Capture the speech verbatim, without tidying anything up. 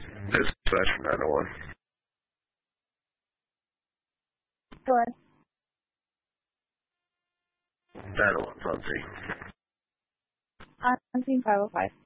Dispatch from nine oh one. What? nine oh one, on scene. On scene five oh five.